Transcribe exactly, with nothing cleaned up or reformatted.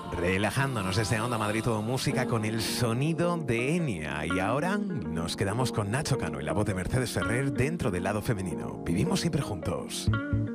Relajándonos desde Onda Madrid Todo Música con el sonido de Enya. Y ahora nos quedamos con Nacho Cano y la voz de Mercedes Ferrer dentro del lado femenino. Vivimos siempre juntos.